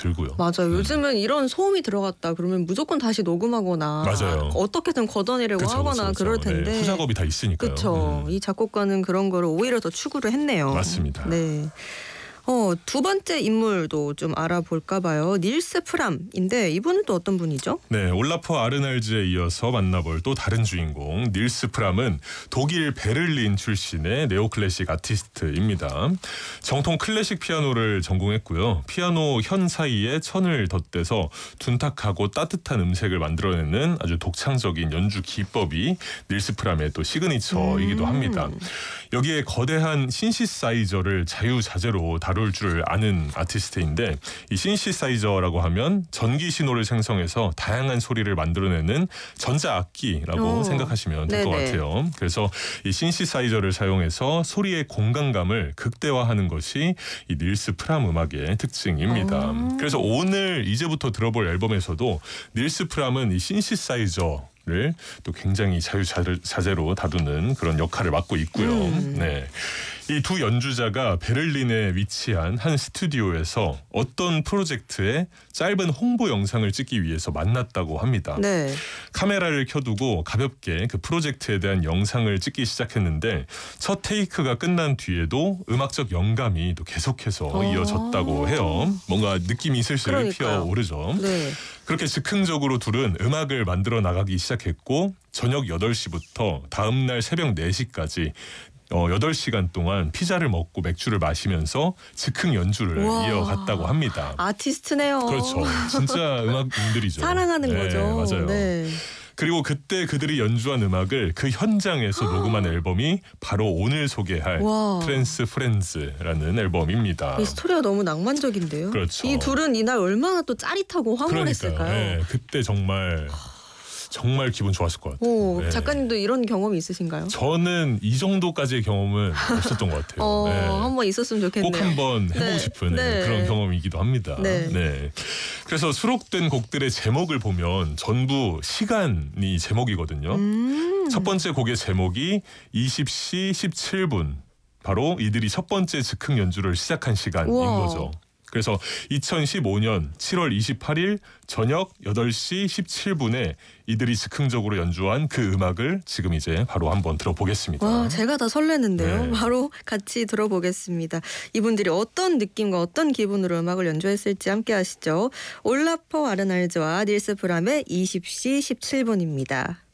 들고요. 맞아요. 요즘은 이런 소음이 들어갔다 그러면 무조건 다시 녹음하거나 맞아요. 어떻게든 걷어내려고 하거나 그럴 텐데. 네, 후작업이 다 있으니까요. 그렇죠. 이 작곡가는 그런 거를 오히려 더 추구를 했네요. 맞습니다. 네. 두 번째 인물도 좀 알아볼까 봐요. 닐스 프람인데 이분은 또 어떤 분이죠? 네, 올라프 아르날즈에 이어서 만나볼 또 다른 주인공 닐스 프람은 독일 베를린 출신의 네오클래식 아티스트입니다. 정통 클래식 피아노를 전공했고요. 피아노 현 사이에 천을 덧대서 둔탁하고 따뜻한 음색을 만들어내는 아주 독창적인 연주 기법이 닐스 프람의 또 시그니처이기도 합니다. 여기에 거대한 신시사이저를 자유자재로 다룰 줄 아는 아티스트인데, 이 신시사이저라고 하면 전기 신호를 생성해서 다양한 소리를 만들어내는 전자악기라고 생각하시면 될 것 같아요. 그래서 이 신시사이저를 사용해서 소리의 공간감을 극대화하는 것이 이 닐스 프람 음악의 특징입니다. 그래서 오늘 이제부터 들어볼 앨범에서도 닐스 프람은 이 신시사이저를 또 굉장히 자유자재로 다루는 그런 역할을 맡고 있고요. 네. 이 두 연주자가 베를린에 위치한 한 스튜디오에서 어떤 프로젝트의 짧은 홍보 영상을 찍기 위해서 만났다고 합니다. 네. 카메라를 켜두고 가볍게 그 프로젝트에 대한 영상을 찍기 시작했는데, 첫 테이크가 끝난 뒤에도 음악적 영감이 또 계속해서 이어졌다고 해요. 뭔가 느낌이 슬슬 피어오르죠. 네. 그렇게 즉흥적으로 둘은 음악을 만들어 나가기 시작했고, 저녁 8시부터 다음날 새벽 4시까지 8시간 동안 피자를 먹고 맥주를 마시면서 즉흥 연주를 이어갔다고 합니다. 아티스트네요. 그렇죠. 진짜 음악인들이죠. 사랑하는 거죠. 맞아요. 네. 그리고 그때 그들이 연주한 음악을 그 현장에서 녹음한 앨범이 바로 오늘 소개할 트랜스 프렌즈라는 앨범입니다. 이 스토리가 너무 낭만적인데요. 그렇죠. 이 둘은 이날 얼마나 또 짜릿하고 황홀했을까요? 네, 그때 정말 기분 좋았을 것 같아요. 네. 작가님도 이런 경험이 있으신가요? 저는 이 정도까지의 경험은 없었던 것 같아요. 네. 한번 있었으면 좋겠네요. 꼭 한번 해보고 싶은 그런 경험이기도 합니다. 네. 그래서 수록된 곡들의 제목을 보면 전부 시간이 제목이거든요. 첫 번째 곡의 제목이 20시 17분. 바로 이들이 첫 번째 즉흥 연주를 시작한 시간인 거죠. 그래서 2015년 7월 28일 저녁 8시 17분에 이들이 즉흥적으로 연주한 그 음악을 지금 이제 바로 한번 들어보겠습니다. 제가 다 설레는데요. 네. 바로 같이 들어보겠습니다. 이분들이 어떤 느낌과 어떤 기분으로 음악을 연주했을지 함께 하시죠. 올라프 아르날즈와 닐스 프람의 20시 17분입니다.